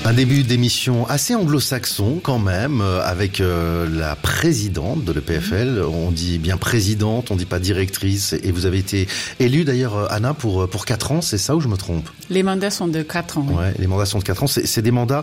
Un début d'émission assez anglo-saxon quand même, avec la présidente de l'EPFL. On dit bien présidente, on dit pas directrice. Et vous avez été élue d'ailleurs, Anna, pour 4 ans, c'est ça ou je me trompe ? Les mandats sont de 4 ans. Oui. Ouais, les mandats sont de 4 ans. C'est des mandats,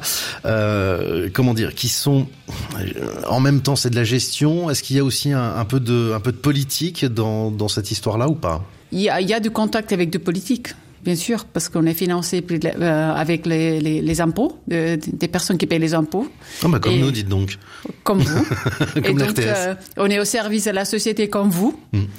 qui sont en même temps, c'est de la gestion. Est-ce qu'il y a aussi un peu de politique dans cette histoire-là ou pas ? Il y a du contact avec du politique. Bien sûr, parce qu'on est financé avec les impôts, des personnes qui payent les impôts. Ah bah comme nous, dites donc. Comme vous. Comme et donc, l'RTS. On est au service de la société comme vous.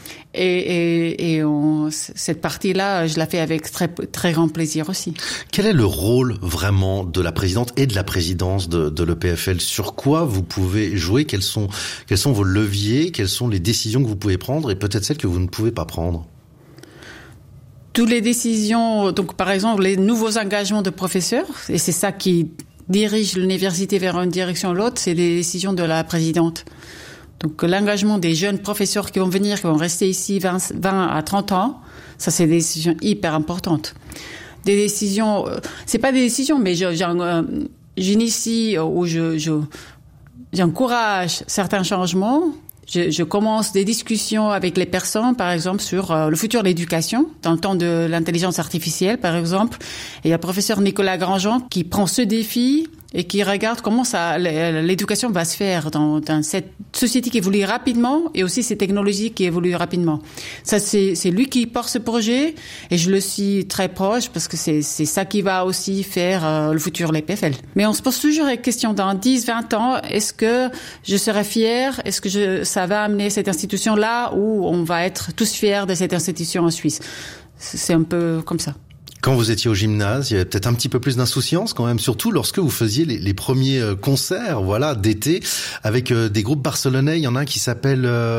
Et cette partie-là, je la fais avec très, très grand plaisir aussi. Quel est le rôle vraiment de la présidente et de la présidence de l'EPFL ? Sur quoi vous pouvez jouer ? Quels sont vos leviers ? Quelles sont les décisions que vous pouvez prendre et peut-être celles que vous ne pouvez pas prendre ? Toutes les décisions, donc par exemple les nouveaux engagements de professeurs, et c'est ça qui dirige l'université vers une direction ou l'autre, c'est des décisions de la présidente. Donc l'engagement des jeunes professeurs qui vont venir, qui vont rester ici 20 à 30 ans, ça c'est des décisions hyper importantes. Des décisions, c'est pas des décisions, mais j'initie ou j'encourage certains changements. Je commence des discussions avec les personnes, par exemple, sur le futur de l'éducation, dans le temps de l'intelligence artificielle, par exemple. Et il y a le professeur Nicolas Grandjean qui prend ce défi et qui regarde comment l'éducation va se faire dans cette société qui évolue rapidement et aussi ces technologies qui évoluent rapidement. Ça, c'est lui qui porte ce projet et je le suis très proche parce que c'est ça qui va aussi faire le futur de l'EPFL. Mais on se pose toujours la question dans 10, 20 ans, est-ce que je serai fière? Est-ce que ça va amener cette institution là où on va être tous fiers de cette institution en Suisse? C'est un peu comme ça. Quand vous étiez au gymnase, il y avait peut-être un petit peu plus d'insouciance quand même, surtout lorsque vous faisiez les premiers concerts, d'été, avec des groupes barcelonais. Il y en a un qui s'appelle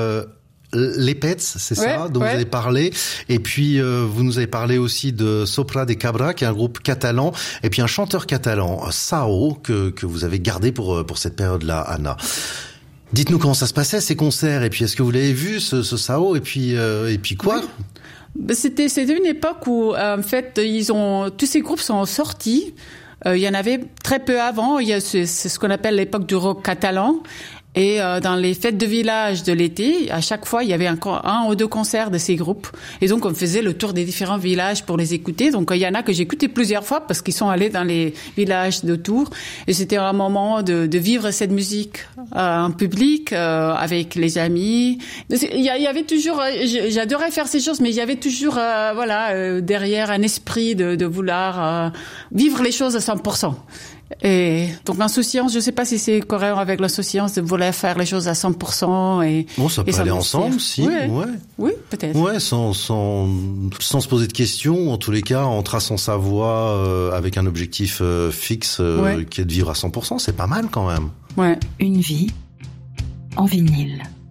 Les Pets, c'est ça, dont vous avez parlé. Et puis vous nous avez parlé aussi de Sopra de Cabra, qui est un groupe catalan, et puis un chanteur catalan, Sao, que vous avez gardé pour cette période-là, Anna. Dites-nous comment ça se passait ces concerts, et puis est-ce que vous l'avez vu ce Sao, et puis quoi? Oui. C'était une époque où en fait tous ces groupes sont sortis. Il y en avait très peu avant. Il y a c'est ce qu'on appelle l'époque du rock catalan. Et dans les fêtes de village de l'été, à chaque fois, il y avait un ou deux concerts de ces groupes. Et donc, on faisait le tour des différents villages pour les écouter. Donc, il y en a que j'ai écouté plusieurs fois parce qu'ils sont allés dans les villages d'autour. Et c'était un moment de vivre cette musique en public, avec les amis. Il y avait toujours, j'adorais faire ces choses, mais il y avait toujours, derrière un esprit de vouloir vivre les choses à 100%. Et donc l'insouciance, je ne sais pas si c'est cohérent avec l'insouciance de vouloir faire les choses à 100% et bon, ça peut aller ensemble, si. Oui, peut-être. Ouais, sans se poser de questions, en tous les cas, en traçant sa voie avec un objectif fixe qui est de vivre à 100%, c'est pas mal quand même. Ouais. Une vie en vinyle.